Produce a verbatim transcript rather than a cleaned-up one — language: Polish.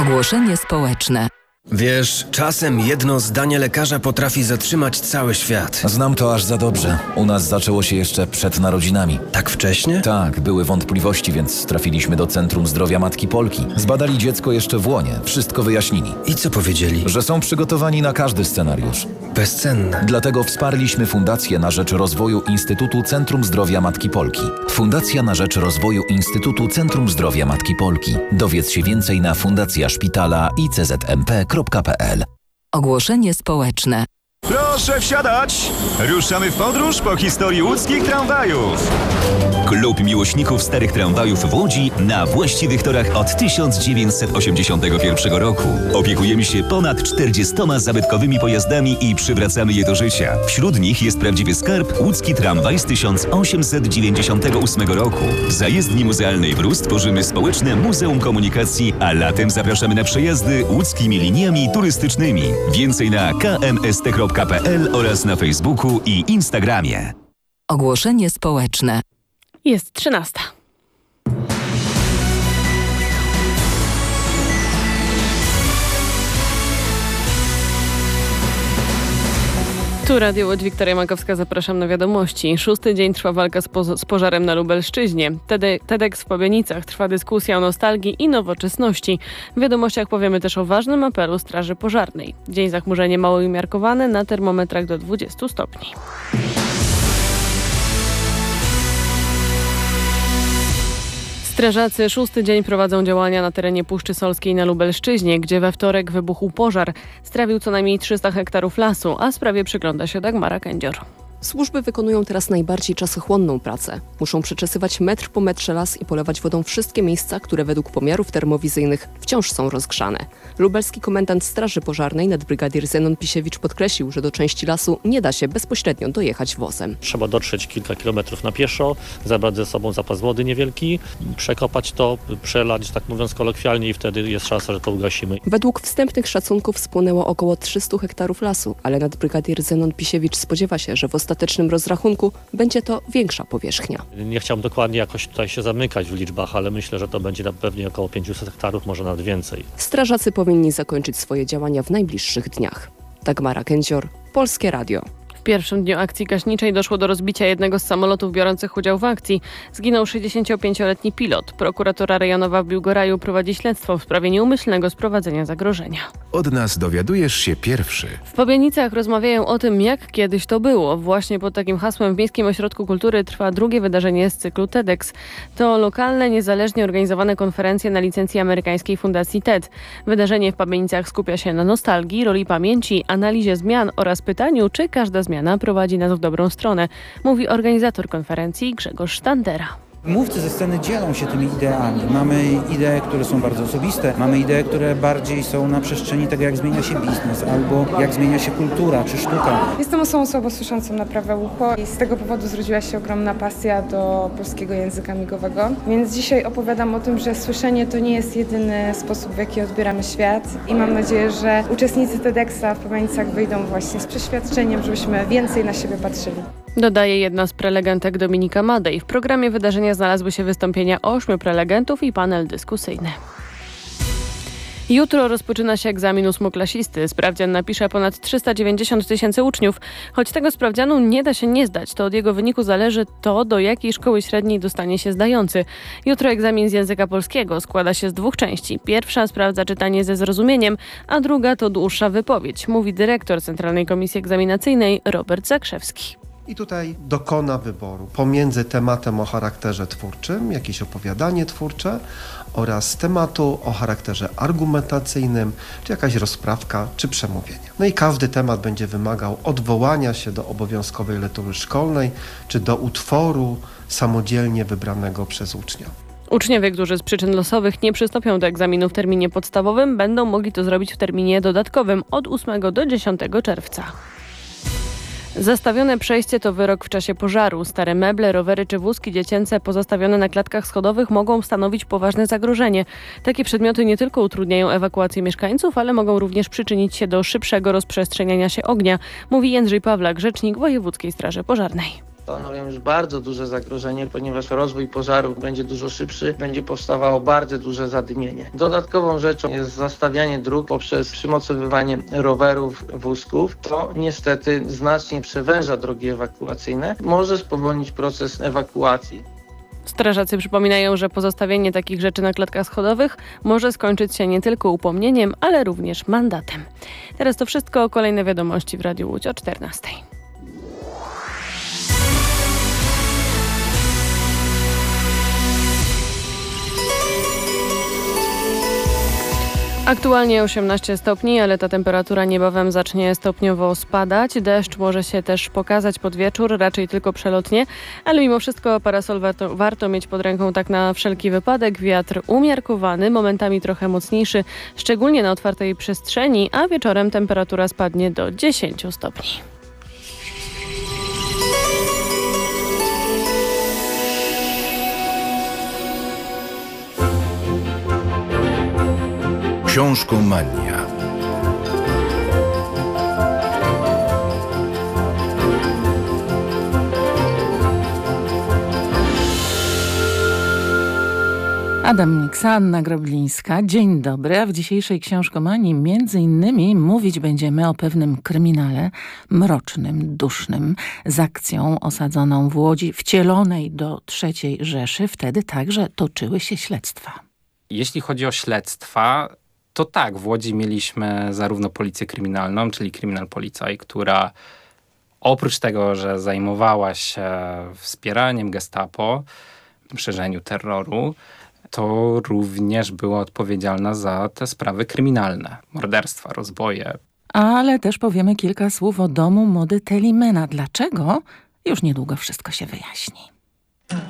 Ogłoszenie społeczne. Wiesz, czasem jedno zdanie lekarza potrafi zatrzymać cały świat. Znam to aż za dobrze. U nas zaczęło się jeszcze przed narodzinami. Tak wcześnie? Tak, były wątpliwości, więc trafiliśmy do Centrum Zdrowia Matki Polki. Zbadali dziecko jeszcze w łonie, wszystko wyjaśnili. I co powiedzieli? Że są przygotowani na każdy scenariusz. Bezcenne. Dlatego wsparliśmy Fundację na rzecz rozwoju Instytutu Centrum Zdrowia Matki Polki. Fundacja na rzecz rozwoju Instytutu Centrum Zdrowia Matki Polki. Dowiedz się więcej na fundacja szpitala i c z m p kropka p l. Ogłoszenie społeczne. Proszę wsiadać! Ruszamy w podróż po historii łódzkich tramwajów. Klub miłośników starych tramwajów w Łodzi na właściwych torach od tysiąc dziewięćset osiemdziesiątego pierwszego roku. Opiekujemy się ponad czterdziestoma zabytkowymi pojazdami i przywracamy je do życia. Wśród nich jest prawdziwy skarb łódzki tramwaj z tysiąc osiemset dziewięćdziesiątego ósmego roku. Za jezdni muzealnej w Rus tworzymy społeczne Muzeum Komunikacji, a latem zapraszamy na przejazdy łódzkimi liniami turystycznymi. Więcej na k m s t kropka p l oraz na Facebooku i Instagramie. Ogłoszenie społeczne. Jest trzynasta. Tu Radio Łódź, Wiktoria Makowska, zapraszam na wiadomości. Szósty dzień trwa walka z, po- z pożarem na Lubelszczyźnie. Tede- TEDx w Pabianicach, trwa dyskusja o nostalgii i nowoczesności. W wiadomościach powiemy też o ważnym apelu Straży Pożarnej. Dzień zachmurzenie mało umiarkowane, na termometrach do dwudziestu stopni. Strażacy szósty dzień prowadzą działania na terenie Puszczy Solskiej na Lubelszczyźnie, gdzie we wtorek wybuchł pożar. Strawił co najmniej trzysta hektarów lasu, a sprawie przygląda się Dagmara Kędzior. Służby wykonują teraz najbardziej czasochłonną pracę. Muszą przeczesywać metr po metrze las i polewać wodą wszystkie miejsca, które według pomiarów termowizyjnych wciąż są rozgrzane. Lubelski komendant Straży Pożarnej nadbrygadier Zenon Pisiewicz podkreślił, że do części lasu nie da się bezpośrednio dojechać wozem. Trzeba dotrzeć kilka kilometrów na pieszo, zabrać ze sobą zapas wody niewielki, przekopać to, przelać, tak mówiąc kolokwialnie, i wtedy jest szansa, że to ugasimy. Według wstępnych szacunków spłonęło około trzystu hektarów lasu, ale nadbrygadier Zenon Pisiewicz spodziewa się, że w ostatecznym rozrachunku będzie to większa powierzchnia. Nie chciałbym dokładnie jakoś tutaj się zamykać w liczbach, ale myślę, że to będzie na pewnie około pięćset hektarów, może nawet więcej. Strażacy powinni zakończyć swoje działania w najbliższych dniach. Dagmara Kędzior, Polskie Radio. W pierwszym dniu akcji gaśniczej doszło do rozbicia jednego z samolotów biorących udział w akcji. Zginął sześćdziesięciopięcioletni pilot. Prokuratura rejonowa w Biłgoraju prowadzi śledztwo w sprawie nieumyślnego sprowadzenia zagrożenia. Od nas dowiadujesz się pierwszy. W Pabianicach rozmawiają o tym, jak kiedyś to było. Właśnie pod takim hasłem w Miejskim Ośrodku Kultury trwa drugie wydarzenie z cyklu TEDx. To lokalne, niezależnie organizowane konferencje na licencji amerykańskiej Fundacji T E D. Wydarzenie w Pabianicach skupia się na nostalgii, roli pamięci, analizie zmian oraz pytaniu, czy każda zmiana prowadzi nas w dobrą stronę, mówi organizator konferencji Grzegorz Sztandera. Mówcy ze sceny dzielą się tymi ideami. Mamy idee, które są bardzo osobiste, mamy idee, które bardziej są na przestrzeni tego, jak zmienia się biznes, albo jak zmienia się kultura czy sztuka. Jestem osobą słabosłyszącą na prawe ucho i z tego powodu zrodziła się ogromna pasja do polskiego języka migowego. Więc dzisiaj opowiadam o tym, że słyszenie to nie jest jedyny sposób, w jaki odbieramy świat, i mam nadzieję, że uczestnicy TEDxa w Pabianicach wyjdą właśnie z przeświadczeniem, żebyśmy więcej na siebie patrzyli. Dodaje jedna z prelegentek Dominika Madej. W programie wydarzenia znalazły się wystąpienia ośmiu prelegentów i panel dyskusyjny. Jutro rozpoczyna się egzamin ósmoklasisty. Sprawdzian napisze ponad trzysta dziewięćdziesiąt tysięcy uczniów. Choć tego sprawdzianu nie da się nie zdać, to od jego wyniku zależy to, do jakiej szkoły średniej dostanie się zdający. Jutro egzamin z języka polskiego składa się z dwóch części. Pierwsza sprawdza czytanie ze zrozumieniem, a druga to dłuższa wypowiedź, mówi dyrektor Centralnej Komisji Egzaminacyjnej Robert Zakrzewski. I tutaj dokona wyboru pomiędzy tematem o charakterze twórczym, jakieś opowiadanie twórcze, oraz tematu o charakterze argumentacyjnym, czy jakaś rozprawka, czy przemówienie. No i każdy temat będzie wymagał odwołania się do obowiązkowej lektury szkolnej, czy do utworu samodzielnie wybranego przez ucznia. Uczniowie, którzy z przyczyn losowych nie przystąpią do egzaminu w terminie podstawowym, będą mogli to zrobić w terminie dodatkowym od ósmego do dziesiątego czerwca. Zastawione przejście to wyrok w czasie pożaru. Stare meble, rowery czy wózki dziecięce pozostawione na klatkach schodowych mogą stanowić poważne zagrożenie. Takie przedmioty nie tylko utrudniają ewakuację mieszkańców, ale mogą również przyczynić się do szybszego rozprzestrzeniania się ognia, mówi Jędrzej Pawlak, rzecznik Wojewódzkiej Straży Pożarnej. stanowią już bardzo duże zagrożenie, ponieważ rozwój pożarów będzie dużo szybszy, będzie powstawało bardzo duże zadymienie. Dodatkową rzeczą jest zastawianie dróg poprzez przymocowywanie rowerów, wózków. To niestety znacznie przewęża drogi ewakuacyjne, może spowolnić proces ewakuacji. Strażacy przypominają, że pozostawienie takich rzeczy na klatkach schodowych może skończyć się nie tylko upomnieniem, ale również mandatem. Teraz to wszystko. Kolejne wiadomości w Radiu Łódź o czternastej. Aktualnie osiemnaście stopni, ale ta temperatura niebawem zacznie stopniowo spadać. Deszcz może się też pokazać pod wieczór, raczej tylko przelotnie, ale mimo wszystko parasol warto, warto mieć pod ręką tak na wszelki wypadek. Wiatr umiarkowany, momentami trochę mocniejszy, szczególnie na otwartej przestrzeni, a wieczorem temperatura spadnie do dziesięciu stopni. Książkomania. Adam Miksa, Anna Groblińska. Dzień dobry, a w dzisiejszej książkomanii między innymi mówić będziemy o pewnym kryminale mrocznym, dusznym, z akcją osadzoną w Łodzi, wcielonej do trzeciej Rzeszy. Wtedy także toczyły się śledztwa. Jeśli chodzi o śledztwa, to tak, w Łodzi mieliśmy zarówno policję kryminalną, czyli Criminal Policaj, która oprócz tego, że zajmowała się wspieraniem Gestapo, szerzeniu terroru, to również była odpowiedzialna za te sprawy kryminalne, morderstwa, rozboje. Ale też powiemy kilka słów o domu mody Telimena. Dlaczego? Już niedługo wszystko się wyjaśni.